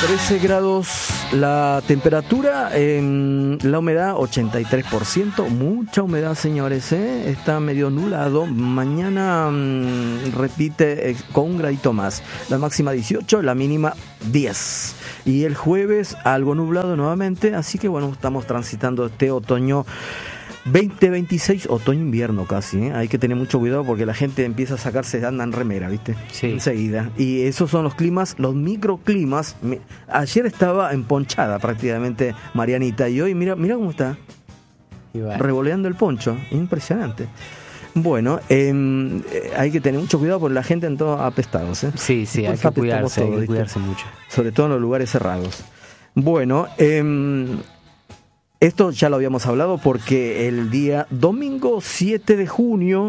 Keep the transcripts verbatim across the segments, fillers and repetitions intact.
trece grados la temperatura, eh, la humedad ochenta y tres por ciento, mucha humedad, señores, ¿eh? Está medio nublado. Mañana mmm, repite eh, con un gradito más, la máxima dieciocho, la mínima diez, y el jueves algo nublado nuevamente, así que bueno, estamos transitando este otoño veinte veintiséis, otoño-invierno casi, ¿eh? Hay que tener mucho cuidado porque la gente empieza a sacarse, anda en remera, ¿viste? Sí. Enseguida. Y esos son los climas, los microclimas. Ayer estaba emponchada prácticamente Marianita y hoy, mira, mira cómo está. Bueno. Revoleando el poncho, impresionante. Bueno, eh, hay que tener mucho cuidado porque la gente en todo apestados, ¿eh? Sí, sí, hay que cuidarse, todo, hay que cuidarse mucho. Sobre todo en los lugares cerrados. Bueno, eh, esto ya lo habíamos hablado porque el día domingo siete de junio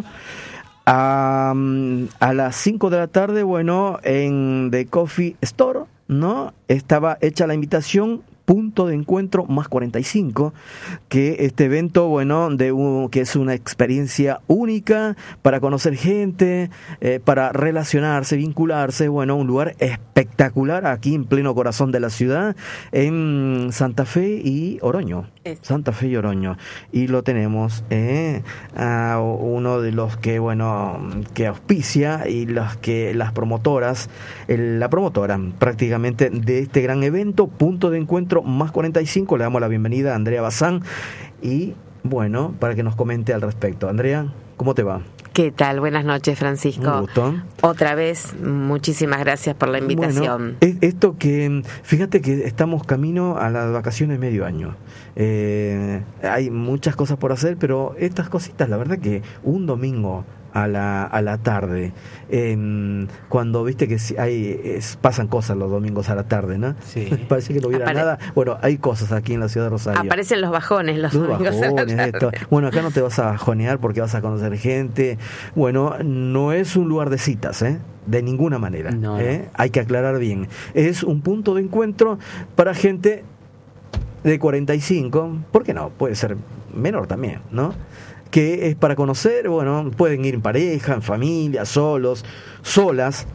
a, a las cinco de la tarde, bueno, en The Coffee Store, ¿no? Estaba hecha la invitación, punto de encuentro más cuarenta y cinco, que este evento, bueno, de un, que es una experiencia única para conocer gente, eh, para relacionarse, vincularse, bueno, un lugar espectacular aquí en pleno corazón de la ciudad, en Santa Fe y Oroño. Santa Fe y Oroño, y lo tenemos eh, a uno de los que bueno que auspicia y las que las promotoras, el, la promotora prácticamente de este gran evento, punto de encuentro más cuarenta y cinco. Le damos la bienvenida a Andrea Bazán y bueno, para que nos comente al respecto. Andrea, ¿cómo te va? ¿Qué tal? Buenas noches, Francisco. Un gusto. Otra vez, muchísimas gracias por la invitación. Bueno, esto que, fíjate que estamos camino a las vacaciones de medio año. Eh, hay muchas cosas por hacer, pero estas cositas, la verdad que un domingo a la a la tarde, eh, cuando viste que hay es, pasan cosas los domingos a la tarde, ¿no? Sí. Parece que no hubiera Apare- nada. Bueno, hay cosas aquí en la ciudad de Rosario. Aparecen los bajones los, Los domingos bajones, a la esto. tarde. Bueno, acá no te vas a bajonear porque vas a conocer gente. Bueno, no es un lugar de citas, ¿eh? De ninguna manera. No, ¿eh? Hay que aclarar bien. Es un punto de encuentro para gente de cuarenta y cinco, ¿por qué no? Puede ser menor también, ¿no? Que es para conocer, bueno, pueden ir en pareja, en familia, solos, solas.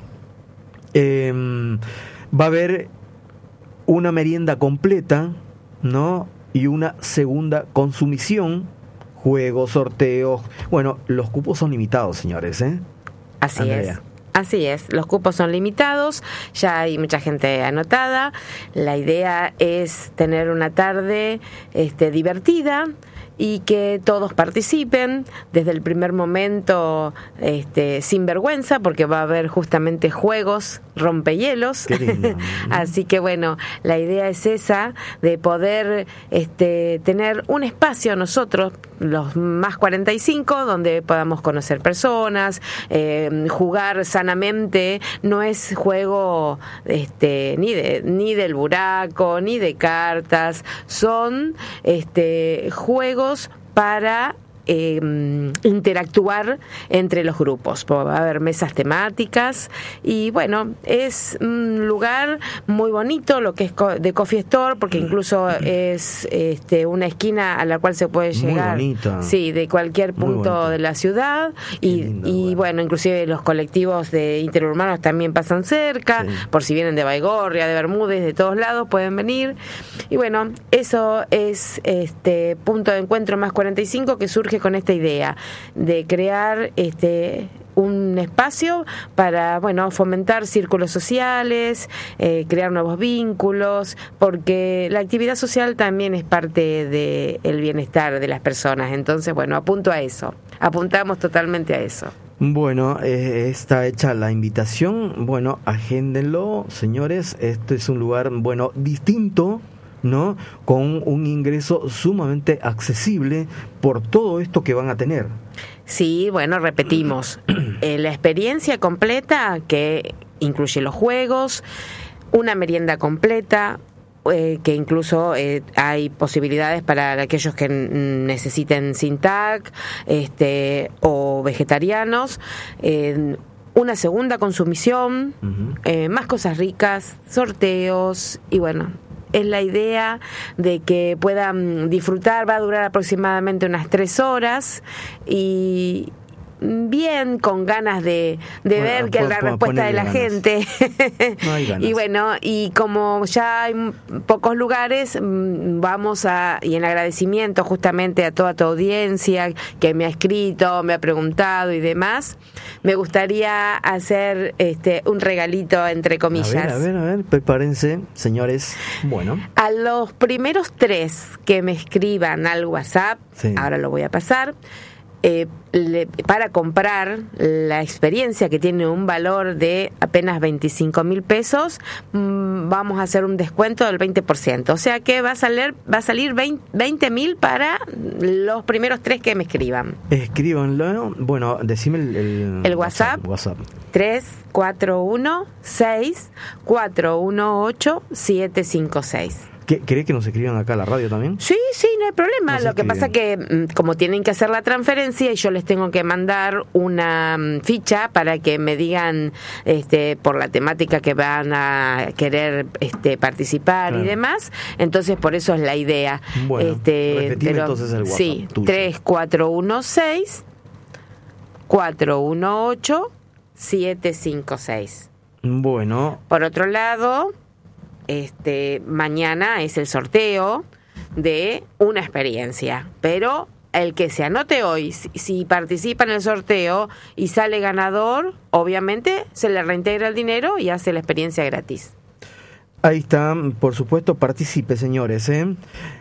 Eh, va a haber una merienda completa, ¿no? Y una segunda consumición, juegos, sorteos. Bueno, los cupos son limitados, señores, ¿eh? Así Andrea. es. Así es, los cupos son limitados, ya hay mucha gente anotada. La idea es tener una tarde este, divertida y que todos participen desde el primer momento, este, sin vergüenza, porque va a haber justamente juegos rompehielos. Qué lindo. Así que bueno, la idea es esa, de poder este, tener un espacio nosotros, los más cuarenta y cinco, donde podamos conocer personas, eh, jugar sanamente. No es juego este, ni de ni del buraco, ni de cartas, son este, juegos para Eh, interactuar entre los grupos. Va a haber mesas temáticas y bueno, es un lugar muy bonito lo que es de Coffee Store, porque incluso es este, una esquina a la cual se puede llegar, muy bonita. Sí, de cualquier punto de la ciudad y, lindo, y bueno. bueno, inclusive los colectivos de interurbanos también pasan cerca, sí. Por si vienen de Baigorria, de Bermúdez, de todos lados pueden venir. Y bueno, eso es este punto de encuentro más cuarenta y cinco, que surge con esta idea de crear este un espacio para bueno fomentar círculos sociales, eh, crear nuevos vínculos, porque la actividad social también es parte del bienestar de las personas. Entonces bueno, apunto a eso, apuntamos totalmente a eso. Bueno, eh, está hecha la invitación. Bueno, agéndenlo, señores. Este es un lugar bueno distinto, ¿no? Con un ingreso sumamente accesible por todo esto que van a tener. Sí, bueno, repetimos, eh, la experiencia completa, que incluye los juegos, una merienda completa, eh, que incluso eh, hay posibilidades para aquellos que n- necesiten sin T A C este, o vegetarianos, eh, una segunda consumición, uh-huh. eh, más cosas ricas, sorteos y bueno, es la idea de que puedan disfrutar. Va a durar aproximadamente unas tres horas y bien, con ganas de, de bueno, ver que la respuesta de la ganas. gente. No hay ganas. Y bueno, y como ya hay pocos lugares, vamos a, y en agradecimiento justamente a toda tu audiencia que me ha escrito, me ha preguntado y demás, me gustaría hacer este un regalito entre comillas. A ver, a ver, a ver, prepárense, señores. Bueno. A los primeros tres que me escriban al WhatsApp, sí. ahora lo voy a pasar, Eh, le, para comprar la experiencia que tiene un valor de apenas veinticinco mil pesos, mmm, vamos a hacer un descuento del veinte por ciento. O sea que va a salir, va a salir veinte mil para los primeros tres que me escriban. Escríbanlo. Bueno, decime el, el, el WhatsApp. WhatsApp. tres cuatro uno seis cuatro uno ocho siete cinco seis. ¿Querés que nos escriban acá a la radio también? Sí, sí, no hay problema. Nos Lo que pasa que como tienen que hacer la transferencia y yo les tengo que mandar una ficha para que me digan este por la temática que van a querer este participar claro. y demás, entonces por eso es la idea. Bueno, este, pero, entonces el WhatsApp sí, tuyo. tres cuatro uno seis cuatro uno ocho siete cinco seis. Bueno. Por otro lado, Este, mañana es el sorteo de una experiencia, pero el que se anote hoy, si, si participa en el sorteo y sale ganador, obviamente se le reintegra el dinero y hace la experiencia gratis. Ahí está, por supuesto, participe, señores, ¿eh?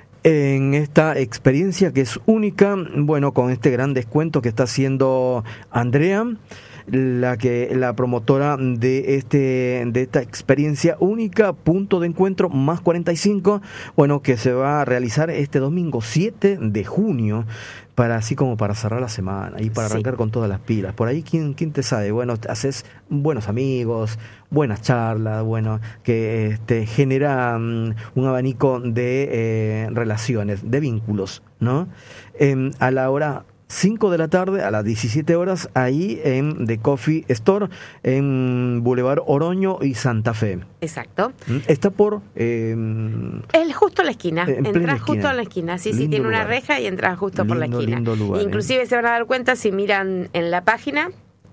En esta experiencia que es única, bueno, con este gran descuento que está haciendo Andrea, la que la promotora de este de esta experiencia única, punto de encuentro más cuarenta y cinco, bueno, que se va a realizar este domingo siete de junio, para así como para cerrar la semana y para arrancar sí. con todas las pilas. Por ahí, ¿quién, quién te sabe? Bueno, haces buenos amigos, buenas charlas, bueno, que este, genera um, un abanico de eh, relaciones, de vínculos, ¿no? Eh, a la hora cinco de la tarde, a las diecisiete horas, ahí en The Coffee Store, en Boulevard Oroño y Santa Fe. Exacto. Está por... Eh, es justo a la esquina. Entras justo esquina. a la esquina. Sí, lindo sí, tiene lugar. una reja y entras justo lindo, por la esquina. Lindo lugar, Inclusive eh. se van a dar cuenta si miran en la página,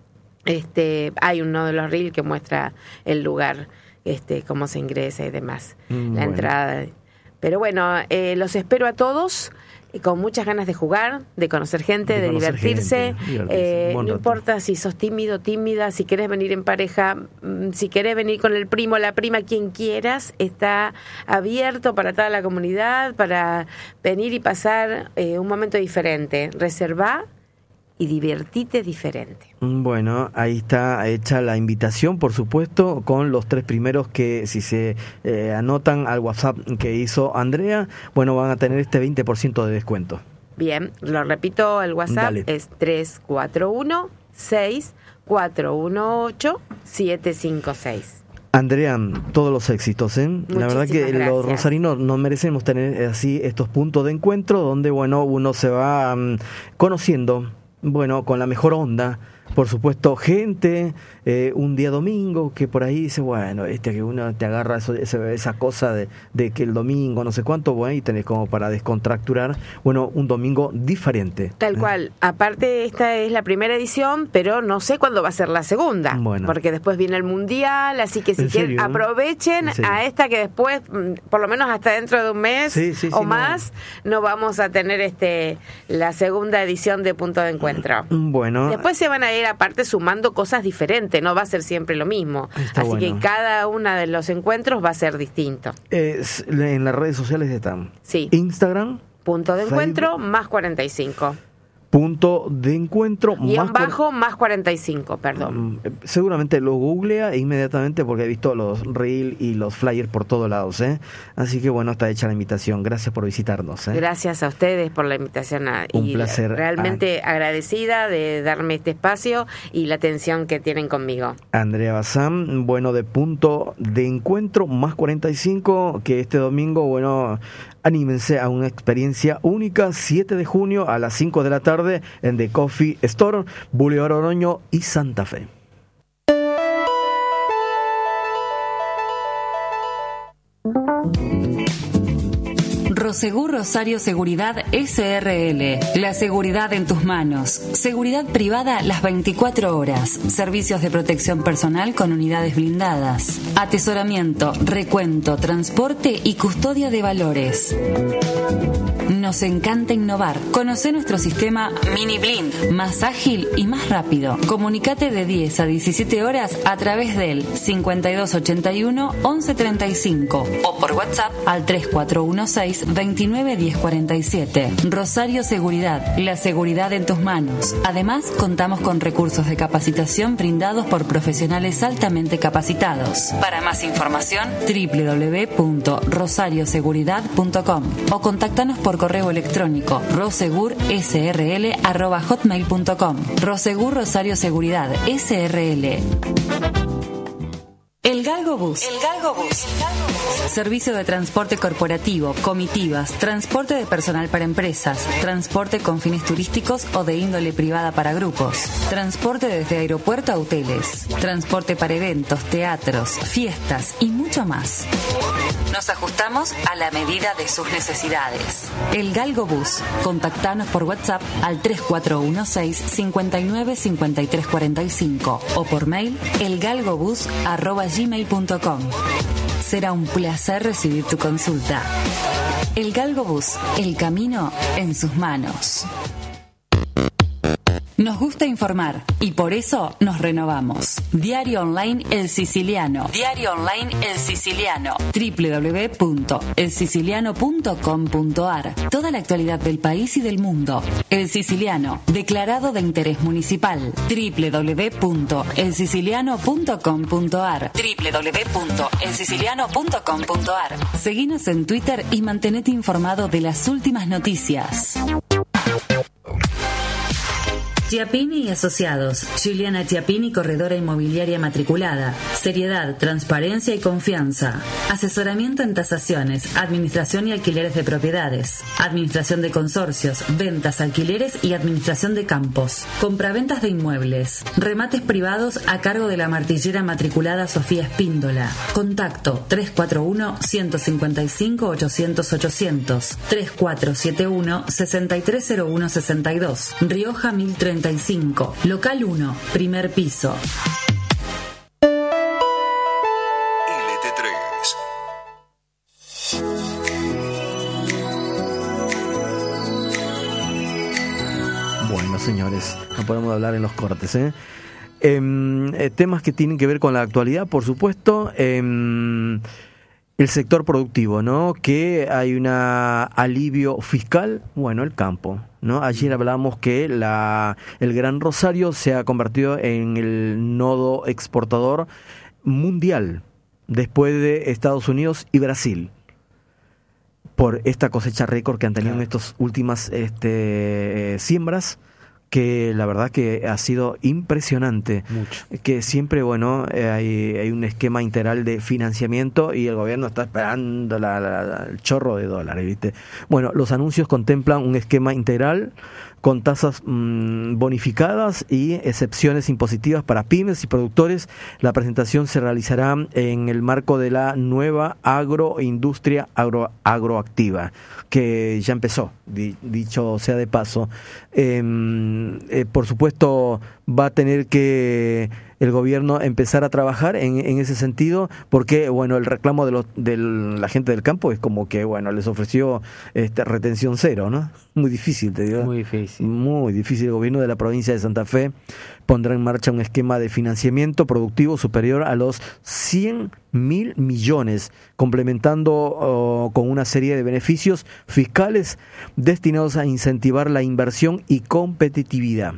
este, hay uno de los reels que muestra el lugar, este, cómo se ingresa y demás, Mm, la bueno. entrada. Pero bueno, eh, los espero a todos con muchas ganas de jugar, de conocer gente, de, de conocer divertirse. gente, divertirse. Eh, no importa si sos tímido, tímida, si querés venir en pareja, si querés venir con el primo, la prima, quien quieras, está abierto para toda la comunidad, para venir y pasar eh, un momento diferente. Reservá y divertite diferente. Bueno, ahí está hecha la invitación, por supuesto, con los tres primeros que si se eh, anotan al WhatsApp que hizo Andrea, bueno, van a tener este veinte por ciento de descuento. Bien, lo repito, el WhatsApp Dale. es tres cuatro uno seis cuatro uno ocho siete cinco seis. Andrea, todos los éxitos, ¿eh? Muchísimas la verdad que gracias. Los rosarinos nos merecemos tener así estos puntos de encuentro donde, bueno, uno se va um, conociendo, bueno, con la mejor onda, por supuesto, gente, eh, un día domingo, que por ahí dice, bueno, este que uno te agarra eso, esa, esa cosa de, de que el domingo, no sé cuánto, bueno, y tenés como para descontracturar, bueno, un domingo diferente. Tal ¿eh? cual. Aparte, esta es la primera edición, pero no sé cuándo va a ser la segunda, bueno. porque después viene el Mundial, así que si quieren, aprovechen a esta que después, por lo menos hasta dentro de un mes sí, sí, o sí, más, no. no vamos a tener este la segunda edición de Punto de Encuentro. Bueno. Después se van a ir aparte sumando cosas diferentes, no va a ser siempre lo mismo. Está Así bueno. que cada uno de los encuentros va a ser distinto. Es, en las redes sociales están. Sí. Instagram. Punto de encuentro más cuarenta y cinco. Punto de encuentro y más en bajo más cuarenta y cinco, perdón. Seguramente lo googlea inmediatamente porque he visto los reels y los flyers por todos lados, ¿eh? Así que bueno, está hecha la invitación. Gracias por visitarnos, ¿eh? Gracias a ustedes por la invitación. A, Un y placer. Realmente ah. agradecida de darme este espacio y la atención que tienen conmigo. Andrea Bazán, bueno, de Punto de Encuentro más cuarenta y cinco, que este domingo, bueno, anímense a una experiencia única, siete de junio a las cinco de la tarde en The Coffee Store, Boulevard Oroño y Santa Fe. Prosegur Rosario Seguridad S R L. La seguridad en tus manos. Seguridad privada las veinticuatro horas. Servicios de protección personal con unidades blindadas. Atesoramiento, recuento, transporte y custodia de valores. Nos encanta innovar. Conoce nuestro sistema Mini Blind, más ágil y más rápido. Comunicate de diez a diecisiete horas a través del cincuenta y dos ochenta y uno once treinta y cinco o por WhatsApp al tres cuatro uno seis veintinueve diez cuarenta y siete. Rosario Seguridad, la seguridad en tus manos. Además, contamos con recursos de capacitación brindados por profesionales altamente capacitados. Para más información, doble u doble u doble u punto rosario seguridad punto com o contáctanos por correo electrónico rosegurSRL arroba hotmail punto com. Rosegur Rosario Seguridad S R L. El Galgo Bus. El Galgo Bus. Servicio de transporte corporativo, comitivas, transporte de personal para empresas, transporte con fines turísticos o de índole privada para grupos, transporte desde aeropuerto a hoteles, transporte para eventos, teatros, fiestas y mucho más. Nos ajustamos a la medida de sus necesidades. El Galgo Bus. Contactanos por WhatsApp al tres cuatro uno seis cincuenta y nueve cincuenta y tres cuarenta y cinco o por mail elgalgobus arroba gmail punto com. Será un placer recibir tu consulta. El Galgo Bus. El camino en sus manos. Nos gusta informar y por eso nos renovamos. Diario Online El Siciliano. Diario Online El Siciliano. doble u doble u doble u punto el siciliano punto com punto a r. Toda la actualidad del país y del mundo. El Siciliano, declarado de interés municipal. doble u doble u doble u punto el siciliano punto com punto a r. doble u doble u doble u punto el siciliano punto com punto a r. Seguinos en Twitter y mantenete informado de las últimas noticias. Chiappini y Asociados. Giuliana Chiappini, corredora inmobiliaria matriculada. Seriedad, transparencia y confianza. Asesoramiento en tasaciones, administración y alquileres de propiedades. Administración de consorcios, ventas, alquileres y administración de campos. Compraventas de inmuebles. Remates privados a cargo de la martillera matriculada Sofía Espíndola. Contacto tres cuatro uno uno cinco cinco ochocientos ochocientos. tres cuatro siete uno seis tres cero uno seis dos. Rioja mil treinta y cinco, local uno, primer piso. L T tres. Bueno, señores, no podemos hablar en los cortes, ¿eh? Eh, eh, temas que tienen que ver con la actualidad, por supuesto. Eh, el sector productivo, ¿no? Que hay un alivio fiscal, bueno, el campo, ¿no? Ayer hablamos que la el Gran Rosario se ha convertido en el nodo exportador mundial después de Estados Unidos y Brasil por esta cosecha récord que han tenido claro. en estas últimas este, siembras, que la verdad que ha sido impresionante. Mucho. Que siempre, bueno, eh, hay, hay un esquema integral de financiamiento y el gobierno está esperando la, la, la, el chorro de dólares, ¿viste? Bueno, los anuncios contemplan un esquema integral con tasas mmm, bonificadas y excepciones impositivas para pymes y productores. La presentación se realizará en el marco de la nueva agroindustria agro, agroactiva, que ya empezó, di, dicho sea de paso. Eh, eh, por supuesto, va a tener que el gobierno empezar a trabajar en, en ese sentido, porque bueno, el reclamo de, los, de la gente del campo es como que bueno, les ofreció este, retención cero, ¿no? Muy difícil, te digo. Muy difícil. Muy difícil. El gobierno de la provincia de Santa Fe pondrá en marcha un esquema de financiamiento productivo superior a los cien mil millones, complementando oh, con una serie de beneficios fiscales destinados a incentivar la inversión y competitividad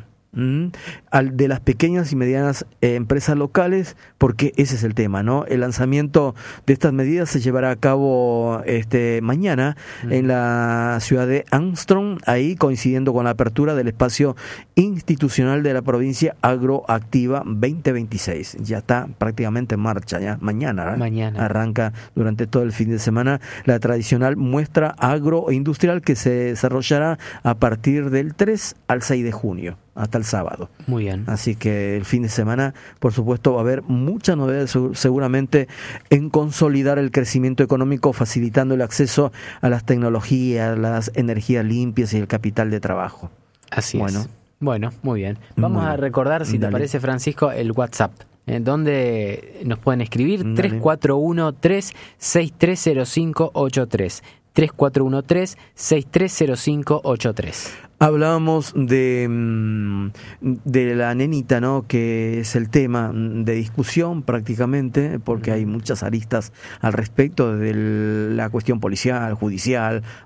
de las pequeñas y medianas eh, empresas locales, porque ese es el tema, ¿no? El lanzamiento de estas medidas se llevará a cabo este mañana mm. en la ciudad de Armstrong, ahí coincidiendo con la apertura del espacio institucional de la provincia Agroactiva veinte veintiséis. Ya está prácticamente en marcha, ya mañana, ¿eh? mañana arranca durante todo el fin de semana la tradicional muestra agroindustrial que se desarrollará a partir del tres al seis de junio. hasta el sábado. Muy bien. Así que el fin de semana, por supuesto, va a haber muchas novedades seguramente en consolidar el crecimiento económico, facilitando el acceso a las tecnologías, las energías limpias y el capital de trabajo. Así bueno. es. Bueno, muy bien. Vamos muy a recordar, si Dale. te parece, Francisco, el WhatsApp, en donde nos pueden escribir Dale. tres cuatro uno, tres seis tres cero cinco ocho tres. tres cuatro uno, tres seis tres cero cinco ocho tres. Hablábamos de, de la nenita, ¿no? Que es el tema de discusión prácticamente, porque hay muchas aristas al respecto de la cuestión policial, judicial,